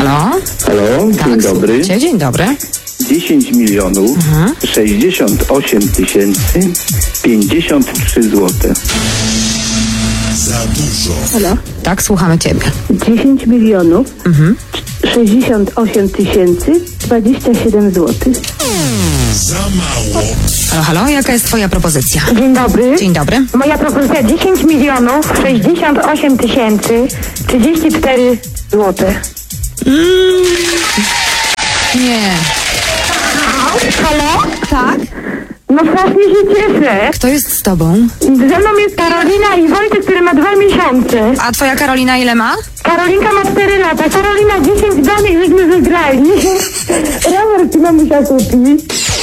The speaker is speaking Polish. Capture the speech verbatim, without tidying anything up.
Halo? Halo, Tak, dzień dobry. słuchajcie, dzień dobry. dziesięć milionów Mhm. sześćdziesiąt osiem tysięcy pięćdziesiąt trzy złote. Za dużo. Halo? Tak, słuchamy ciebie. dziesięć milionów Mhm. sześćdziesiąt osiem tysięcy dwadzieścia siedem złotych. Za mało. Halo, halo, jaka jest twoja propozycja? Dzień dobry. Dzień dobry. Moja propozycja dziesięć milionów sześćdziesiąt osiem tysięcy trzydzieści cztery złote. Mm. Nie. Halo? Tak? No strasznie się cieszę. Kto jest z tobą? Ze mną jest Karolina i Wojtek, który ma dwa miesiące. A twoja Karolina ile ma? Karolinka ma cztery lata. Karolina dziesięć danych, żeśmy wygrali. Rower ci mamusia kupi.